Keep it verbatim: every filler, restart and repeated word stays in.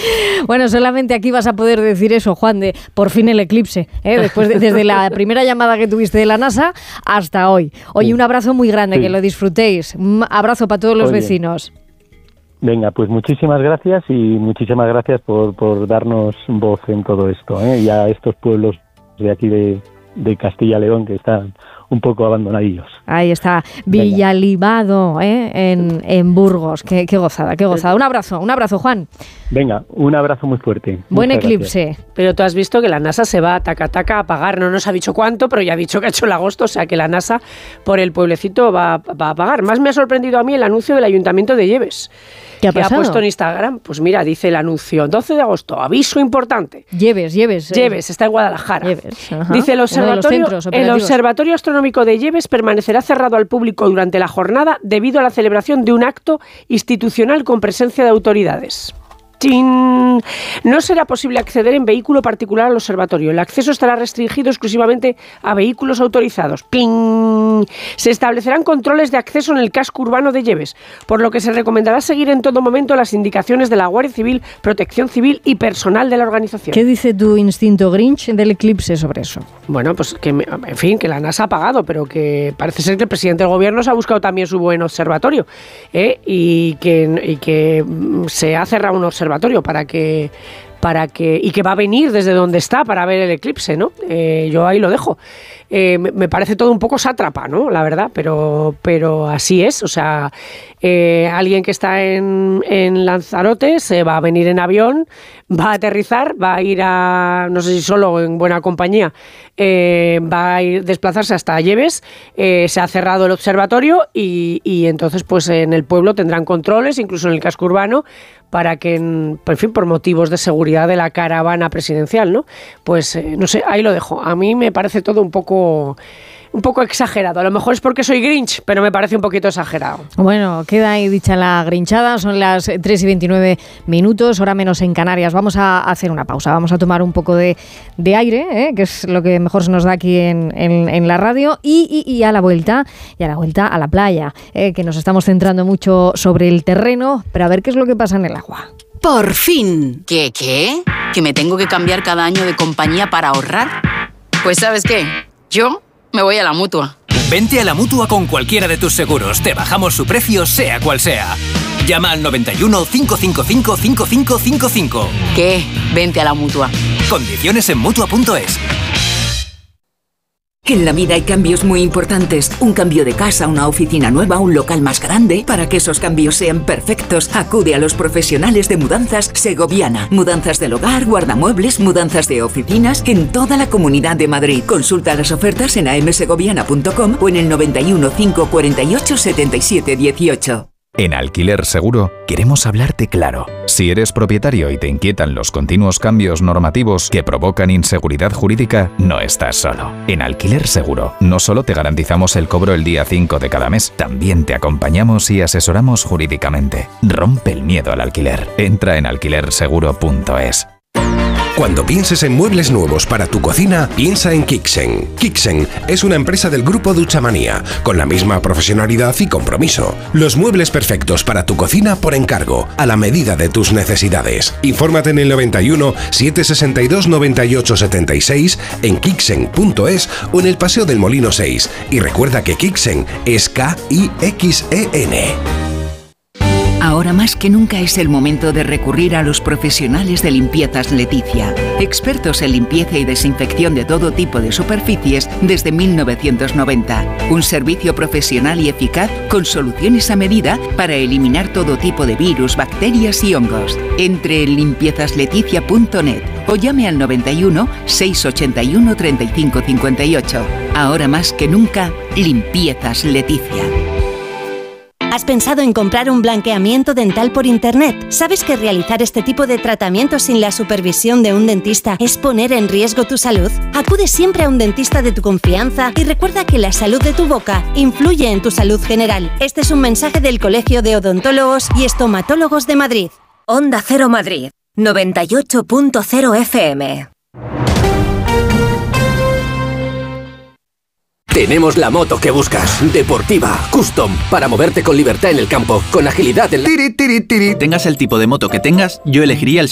Bueno, solamente aquí vas a poder decir eso, Juan, de por fin el eclipse, ¿eh? Después de, desde la primera llamada que tuviste de la NASA hasta hoy. Oye, sí. Un abrazo muy grande, sí. Que lo disfrutéis. Un abrazo para todos los Oye. vecinos. Venga, pues muchísimas gracias y muchísimas gracias por, por darnos voz en todo esto, ¿eh? Y a estos pueblos de aquí de, de Castilla y León que están un poco abandonadillos. Ahí está, Villalibado, ¿eh? en, en Burgos. Qué, qué gozada, qué gozada. Un abrazo, un abrazo, Juan. Venga, un abrazo muy fuerte. Buen Muchas eclipse. Gracias. Pero tú has visto que la NASA se va a taca taca a pagar. No nos ha dicho cuánto, pero ya ha dicho que ha hecho el agosto, o sea que la NASA por el pueblecito va, va a pagar. Más me ha sorprendido a mí el anuncio del Ayuntamiento de Lleves. ¿Qué ha pasado? Ha puesto en Instagram, pues mira, dice el anuncio, doce de agosto, aviso importante. Lleves, Lleves. Lleves, está en Guadalajara. Lleves, dice el observatorio, el Observatorio Astronómico de Lleves permanecerá cerrado al público durante la jornada debido a la celebración de un acto institucional con presencia de autoridades. ¡Chin! No será posible acceder en vehículo particular al observatorio. El acceso estará restringido exclusivamente a vehículos autorizados. ¡Pling! Se establecerán controles de acceso en el casco urbano de Lleves, por lo que se recomendará seguir en todo momento las indicaciones de la Guardia Civil, Protección Civil y personal de la organización. ¿Qué dice tu instinto Grinch del eclipse sobre eso? Bueno, pues que, en fin, que la NASA ha pagado, pero que parece ser que el presidente del gobierno se ha buscado también su buen observatorio, ¿eh? y, que, y que se ha cerrado un observatorio para que para que y que va a venir desde donde está para ver el eclipse, ¿no? Eh, yo ahí lo dejo. Eh, me, me parece todo un poco sátrapa, ¿no? La verdad, pero pero así es. O sea, eh, alguien que está en, en Lanzarote se va a venir en avión, va a aterrizar, va a ir a, no sé si solo o en buena compañía, eh, va a ir desplazarse hasta Lleves, eh, se ha cerrado el observatorio y, y entonces pues en el pueblo tendrán controles, incluso en el casco urbano, para que, en, en fin, por motivos de seguridad de la caravana presidencial, ¿no? Pues, eh, no sé, ahí lo dejo. A mí me parece todo un poco, un poco exagerado. A lo mejor es porque soy Grinch, pero me parece un poquito exagerado. Bueno, queda ahí dicha la grinchada. Son las tres y veintinueve minutos, hora menos en Canarias. Vamos a hacer una pausa. Vamos a tomar un poco de, de aire, ¿eh? Que es lo que mejor se nos da aquí en, en, en la radio. Y, y, y a la vuelta, y a la vuelta a la playa, ¿eh? Que nos estamos centrando mucho sobre el terreno, pero a ver qué es lo que pasa en el agua. ¡Por fin! ¿Qué, qué? ¿Que me tengo que cambiar cada año de compañía para ahorrar? Pues ¿sabes qué? Yo me voy a la Mutua. Vente a la Mutua con cualquiera de tus seguros. Te bajamos su precio, sea cual sea. Llama al noventa y uno, cinco cinco cinco, cinco cinco cinco cinco. ¿Qué? Vente a la Mutua. Condiciones en Mutua punto es. En la vida hay cambios muy importantes. Un cambio de casa, una oficina nueva, un local más grande. Para que esos cambios sean perfectos, acude a los profesionales de Mudanzas Segoviana. Mudanzas del hogar, guardamuebles, mudanzas de oficinas en toda la Comunidad de Madrid. Consulta las ofertas en a m segoviana punto com o en el noventa y uno, cinco cuarenta y ocho, setenta y siete dieciocho. En Alquiler Seguro queremos hablarte claro. Si eres propietario y te inquietan los continuos cambios normativos que provocan inseguridad jurídica, no estás solo. En Alquiler Seguro no solo te garantizamos el cobro el día cinco de cada mes, también te acompañamos y asesoramos jurídicamente. Rompe el miedo al alquiler. Entra en alquiler seguro punto es. Cuando pienses en muebles nuevos para tu cocina, piensa en Kixen. Kixen es una empresa del grupo Duchamanía, con la misma profesionalidad y compromiso. Los muebles perfectos para tu cocina por encargo, a la medida de tus necesidades. Infórmate en el noventa y uno, setecientos sesenta y dos, noventa y ocho setenta y seis, en kixen punto es o en el Paseo del Molino seis. Y recuerda que Kixen es K I X E N. Ahora más que nunca es el momento de recurrir a los profesionales de Limpiezas Leticia. Expertos en limpieza y desinfección de todo tipo de superficies desde mil novecientos noventa. Un servicio profesional y eficaz con soluciones a medida para eliminar todo tipo de virus, bacterias y hongos. Entre en limpiezas leticia punto net o llame al noventa y uno, seiscientos ochenta y uno, treinta y cinco cincuenta y ocho. Ahora más que nunca, Limpiezas Leticia. ¿Has pensado en comprar un blanqueamiento dental por internet? ¿Sabes que realizar este tipo de tratamientos sin la supervisión de un dentista es poner en riesgo tu salud? Acude siempre a un dentista de tu confianza y recuerda que la salud de tu boca influye en tu salud general. Este es un mensaje del Colegio de Odontólogos y Estomatólogos de Madrid. Onda Cero Madrid, noventa y ocho punto cero F M. Tenemos la moto que buscas, deportiva, custom, para moverte con libertad en el campo, con agilidad en la... Tengas el tipo de moto que tengas, yo elegiría el